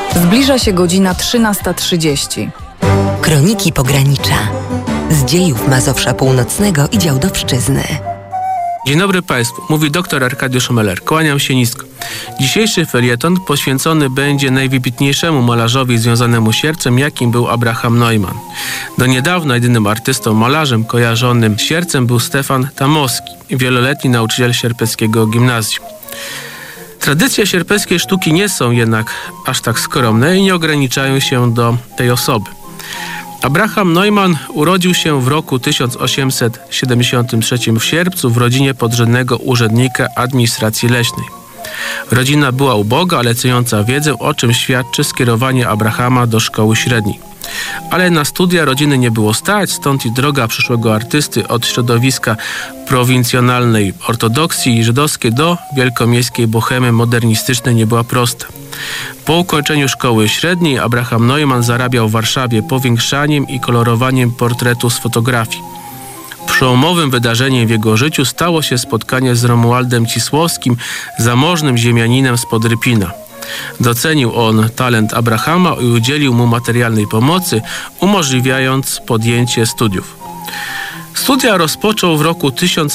Zbliża się godzina 13:30. Kroniki Pogranicza. Z dziejów Mazowsza Północnego i Działdowszczyzny. Dzień dobry Państwu, mówi dr Arkadiusz Meller. Kłaniam się nisko. Dzisiejszy felieton poświęcony będzie najwybitniejszemu malarzowi związanemu z Sierdzem, jakim był Abraham Neumann. Do niedawna jedynym artystą malarzem kojarzonym z Sierdzem był Stefan Tamowski, wieloletni nauczyciel sierpeckiego gimnazjum. Tradycje sierpeckiej sztuki nie są jednak aż tak skromne i nie ograniczają się do tej osoby. Abraham Neumann urodził się w roku 1873 w Sierpcu w rodzinie podrzędnego urzędnika administracji leśnej. Rodzina była uboga, ale ceniąca wiedzę, o czym świadczy skierowanie Abrahama do szkoły średniej. Ale na studia rodziny nie było stać, stąd i droga przyszłego artysty od środowiska prowincjonalnej ortodoksji żydowskiej do wielkomiejskiej bohemy modernistycznej nie była prosta. Po ukończeniu szkoły średniej Abraham Neumann zarabiał w Warszawie powiększaniem i kolorowaniem portretu z fotografii. Przełomowym wydarzeniem w jego życiu stało się spotkanie z Romualdem Cisłowskim, zamożnym ziemianinem spod Rypina. Docenił on talent Abrahama i udzielił mu materialnej pomocy, umożliwiając podjęcie studiów. Studia rozpoczął w roku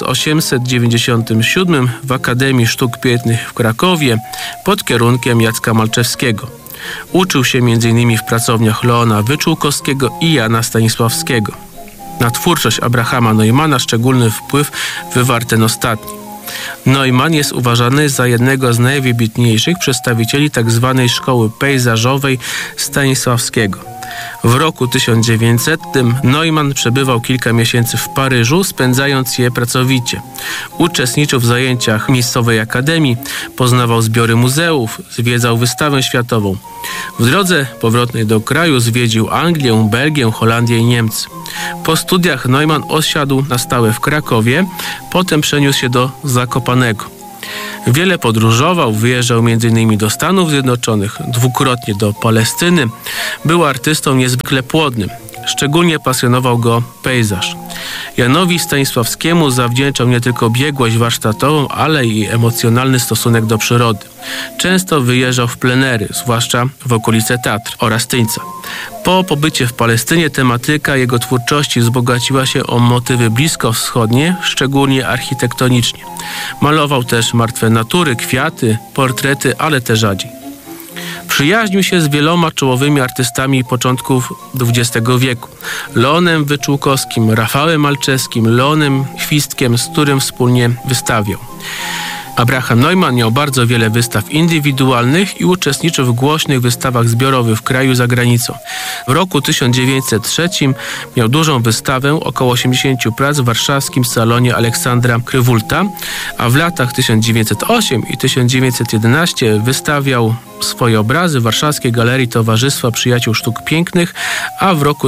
1897 w Akademii Sztuk Pięknych w Krakowie pod kierunkiem Jacka Malczewskiego. Uczył się m.in. w pracowniach Leona Wyczółkowskiego i Jana Stanisławskiego. Na twórczość Abrahama Neumana szczególny wpływ wywarł ten ostatni. Neumann jest uważany za jednego z najwybitniejszych przedstawicieli tzw. szkoły pejzażowej Stanisławskiego. W roku 1900 Neumann przebywał kilka miesięcy w Paryżu, spędzając je pracowicie. Uczestniczył w zajęciach miejscowej akademii, poznawał zbiory muzeów, zwiedzał wystawę światową. W drodze powrotnej do kraju zwiedził Anglię, Belgię, Holandię i Niemcy. Po studiach Neumann osiadł na stałe w Krakowie, potem przeniósł się do Zakopanego. Wiele podróżował, wyjeżdżał m.in. do Stanów Zjednoczonych, dwukrotnie do Palestyny. Był artystą niezwykle płodnym. Szczególnie pasjonował go pejzaż. Janowi Stanisławskiemu zawdzięczał nie tylko biegłość warsztatową, ale i emocjonalny stosunek do przyrody. Często wyjeżdżał w plenery, zwłaszcza w okolice Tatr oraz Tyńca. Po pobycie w Palestynie tematyka jego twórczości wzbogaciła się o motywy bliskowschodnie, szczególnie architektonicznie. Malował też martwe natury, kwiaty, portrety, ale te rzadziej. Przyjaźnił się z wieloma czołowymi artystami początków XX wieku. Leonem Wyczółkowskim, Rafałem Malczewskim, Leonem Chwistkiem, z którym wspólnie wystawiał. Abraham Neumann miał bardzo wiele wystaw indywidualnych i uczestniczył w głośnych wystawach zbiorowych w kraju i za granicą. W roku 1903 miał dużą wystawę, około 80 prac w warszawskim salonie Aleksandra Krywulta, a w latach 1908 i 1911 wystawiał swoje obrazy w Warszawskiej Galerii Towarzystwa Przyjaciół Sztuk Pięknych, a w roku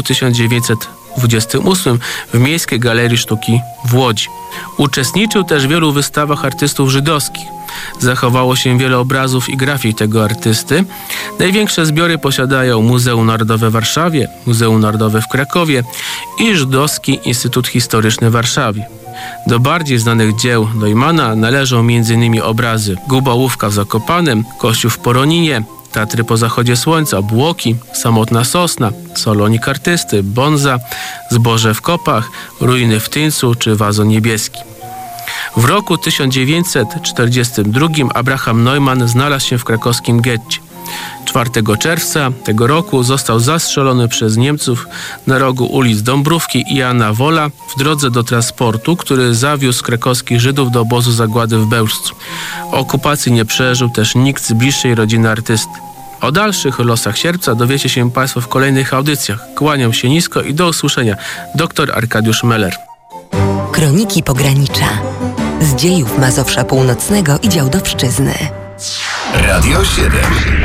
1928 w Miejskiej Galerii Sztuki w Łodzi. Uczestniczył też w wielu wystawach artystów żydowskich. Zachowało się wiele obrazów i grafik tego artysty. Największe zbiory posiadają Muzeum Narodowe w Warszawie, Muzeum Narodowe w Krakowie i Żydowski Instytut Historyczny w Warszawie. Do bardziej znanych dzieł Neumanna należą m.in. obrazy Gubałówka w Zakopanem, Kościół w Poroninie, Tatry po zachodzie słońca, Błoki, Samotna Sosna, Salonik Artysty, Bonza, Zboże w Kopach, Ruiny w Tyńcu czy Wazon Niebieski. W roku 1942 Abraham Neumann znalazł się w krakowskim getcie. 4 czerwca tego roku został zastrzelony przez Niemców na rogu ulic Dąbrówki i Jana Wola w drodze do transportu, który zawiózł krakowskich Żydów do obozu zagłady w Bełżcu. Okupacji nie przeżył też nikt z bliższej rodziny artysty. O dalszych losach Sierpca dowiecie się Państwo w kolejnych audycjach. Kłaniam się nisko i do usłyszenia. Dr Arkadiusz Meller. Kroniki Pogranicza. Z dziejów Mazowsza Północnego i Działdowszczyzny. Radio 7.